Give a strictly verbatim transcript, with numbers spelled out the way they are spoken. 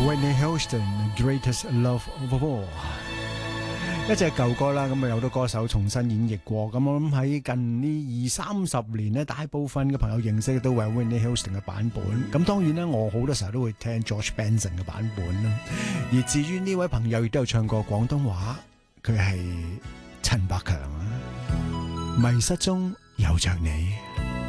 Whitney Houston，Greatest Love of All， 一隻舊歌啦，咁啊有好多歌手重新演繹過，咁我諗喺近呢二三十年呢，大部分嘅朋友認識都係 Whitney Houston 嘅版本，咁當然呢，我好多時候都會聽 George Benson 嘅版本啦。而至於呢位朋友亦都有唱過廣東話，佢係陳百強啊，迷失中有着你。